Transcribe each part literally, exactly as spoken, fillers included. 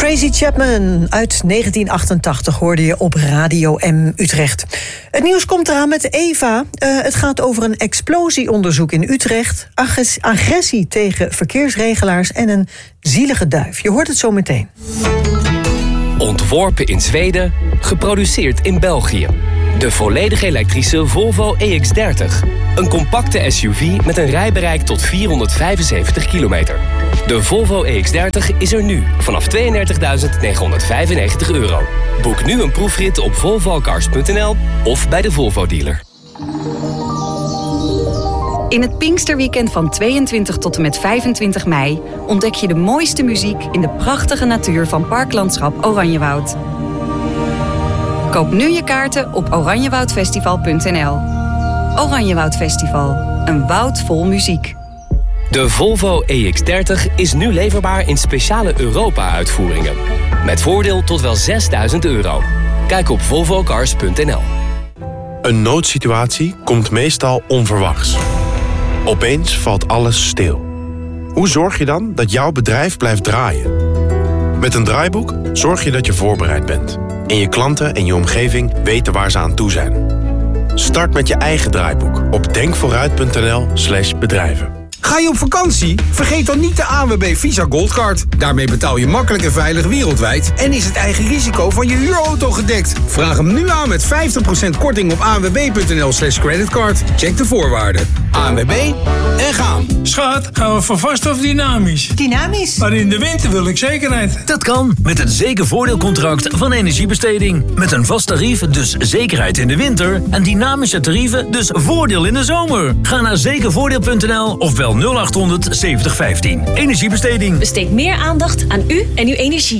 Tracy Chapman uit negentien achtentachtig hoorde je op Radio M Utrecht. Het nieuws komt eraan met Eva. Uh, het gaat over een explosieonderzoek in Utrecht, agres- agressie tegen verkeersregelaars en een zielige duif. Je hoort het zo meteen. Ontworpen in Zweden, geproduceerd in België. De volledig elektrische Volvo E X dertig. Een compacte S U V met een rijbereik tot vierhonderdvijfenzeventig kilometer. De Volvo E X dertig is er nu vanaf tweeëndertigduizend negenhonderdvijfennegentig euro. Boek nu een proefrit op volvo cars punt n l of bij de Volvo-dealer. In het Pinksterweekend van tweeëntwintig tot en met vijfentwintig mei... ontdek je de mooiste muziek in de prachtige natuur van Parklandschap Oranjewoud. Koop nu je kaarten op oranjewoudfestival punt n l. Oranjewoud Festival, een woud vol muziek. De Volvo E X dertig is nu leverbaar in speciale Europa-uitvoeringen. Met voordeel tot wel zesduizend euro. Kijk op volvo cars punt n l. Een noodsituatie komt meestal onverwachts. Opeens valt alles stil. Hoe zorg je dan dat jouw bedrijf blijft draaien? Met een draaiboek zorg je dat je voorbereid bent. En je klanten en je omgeving weten waar ze aan toe zijn. Start met je eigen draaiboek op denkvooruit punt n l slash bedrijven. Ga je op vakantie? Vergeet dan niet de A N W B Visa Goldcard. Daarmee betaal je makkelijk en veilig wereldwijd en is het eigen risico van je huurauto gedekt. Vraag hem nu aan met vijftig procent korting op anwb.nl slash creditcard. Check de voorwaarden. A N W B en gaan. Schat, gaan we voor vast of dynamisch? Dynamisch? Maar in de winter wil ik zekerheid. Dat kan met het zekervoordeelcontract van Energiebesteding. Met een vast tarief, dus zekerheid in de winter. En dynamische tarieven, dus voordeel in de zomer. Ga naar zekervoordeel punt n l of bel nul acht honderd zeventig vijftien. Energiebesteding. Besteed meer aandacht aan u en uw energie.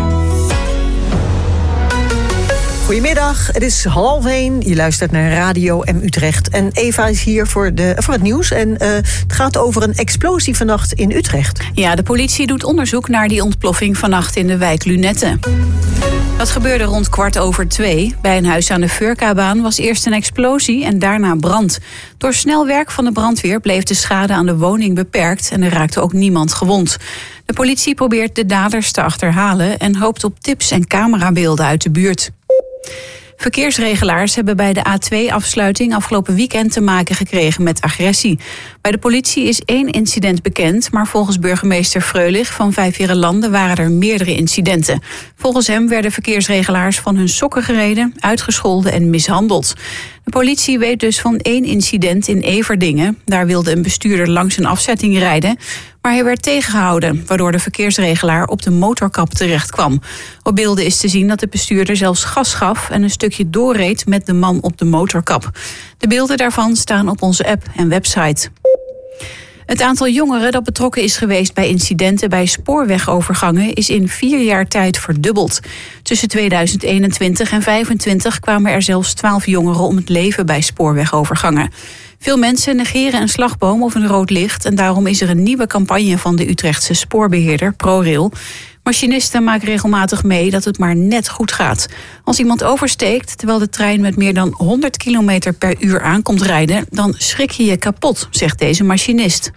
Goedemiddag, het is half één. Je luistert naar Radio M Utrecht. En Eva is hier voor, de, voor het nieuws. En uh, het gaat over een explosie vannacht in Utrecht. Ja, de politie doet onderzoek naar die ontploffing vannacht in de wijk Lunetten. Dat gebeurde rond kwart over twee. Bij een huis aan de Furka-baan was eerst een explosie en daarna brand. Door snel werk van de brandweer bleef de schade aan de woning beperkt en er raakte ook niemand gewond. De politie probeert de daders te achterhalen en hoopt op tips en camerabeelden uit de buurt. Verkeersregelaars hebben bij de A twee afsluiting afgelopen weekend te maken gekregen met agressie. Bij de politie is één incident bekend, maar volgens burgemeester Freulich van Vijfheerenlanden waren er meerdere incidenten. Volgens hem werden verkeersregelaars van hun sokken gereden, uitgescholden en mishandeld. De politie weet dus van één incident in Everdingen. Daar wilde een bestuurder langs een afzetting rijden, maar hij werd tegengehouden, waardoor de verkeersregelaar op de motorkap terecht kwam. Op beelden is te zien dat de bestuurder zelfs gas gaf en een stukje doorreed met de man op de motorkap. De beelden daarvan staan op onze app en website. Het aantal jongeren dat betrokken is geweest bij incidenten bij spoorwegovergangen is in vier jaar tijd verdubbeld. Tussen tweeduizend eenentwintig en vijfentwintig kwamen er zelfs twaalf jongeren om het leven bij spoorwegovergangen. Veel mensen negeren een slagboom of een rood licht en daarom is er een nieuwe campagne van de Utrechtse spoorbeheerder ProRail. Machinisten maken regelmatig mee dat het maar net goed gaat. Als iemand oversteekt terwijl de trein met meer dan honderd kilometer per uur aankomt rijden, dan schrik je je kapot, zegt deze machinist.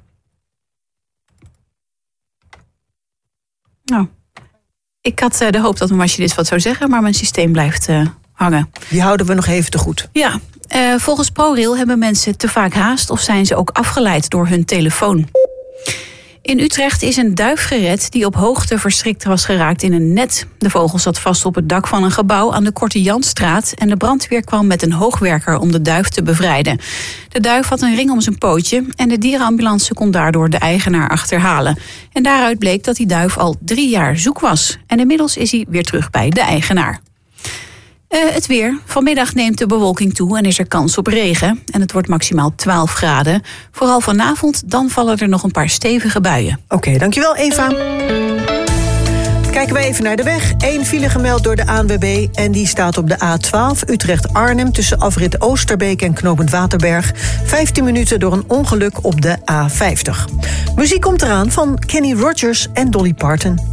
Nou, ik had de hoop dat mijn machinist wat zou zeggen, maar mijn systeem blijft uh, hangen. Die houden we nog even te goed. Ja, uh, volgens ProRail hebben mensen te vaak haast of zijn ze ook afgeleid door hun telefoon. In Utrecht is een duif gered die op hoogte verschrikt was geraakt in een net. De vogel zat vast op het dak van een gebouw aan de Korte Janstraat en de brandweer kwam met een hoogwerker om de duif te bevrijden. De duif had een ring om zijn pootje en de dierenambulance kon daardoor de eigenaar achterhalen. En daaruit bleek dat die duif al drie jaar zoek was. En inmiddels is hij weer terug bij de eigenaar. Uh, het weer. Vanmiddag neemt de bewolking toe en is er kans op regen. En het wordt maximaal twaalf graden. Vooral vanavond, dan vallen er nog een paar stevige buien. Oké, okay, dankjewel Eva. Kijken we even naar de weg. Eén file gemeld door de A N W B en die staat op de A twaalf Utrecht-Arnhem tussen afrit Oosterbeek en knooppunt Waterberg. vijftien minuten door een ongeluk op de A vijftig. Muziek komt eraan van Kenny Rogers en Dolly Parton.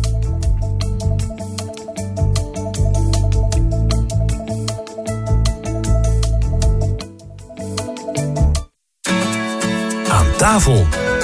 Tafel